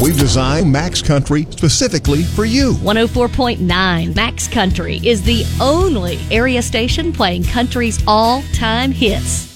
We've designed Max Country specifically for you. 104.9 Max Country is the only area station playing country's all-time hits.